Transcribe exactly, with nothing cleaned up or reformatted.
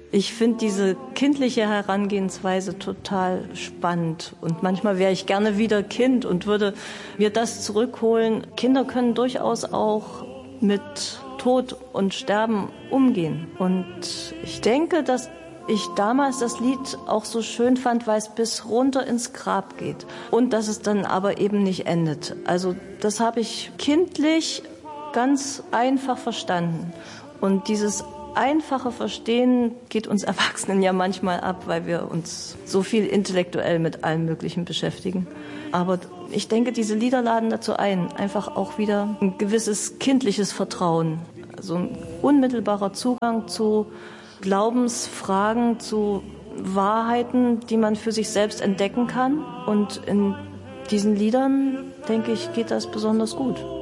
Ich finde diese kindliche Herangehensweise total spannend. Und manchmal wäre ich gerne wieder Kind und würde mir das zurückholen. Kinder können durchaus auch mit Tod und Sterben umgehen. Und ich denke, dass ich damals das Lied auch so schön fand, weil es bis runter ins Grab geht. Und dass es dann aber eben nicht endet. Also das habe ich kindlich ganz einfach verstanden. Und dieses einfache Verstehen geht uns Erwachsenen ja manchmal ab, weil wir uns so viel intellektuell mit allem Möglichen beschäftigen. Aber ich denke, diese Lieder laden dazu ein, einfach auch wieder ein gewisses kindliches Vertrauen, also ein unmittelbarer Zugang zu Glaubensfragen, zu Wahrheiten, die man für sich selbst entdecken kann. Und in diesen Liedern, denke ich, geht das besonders gut.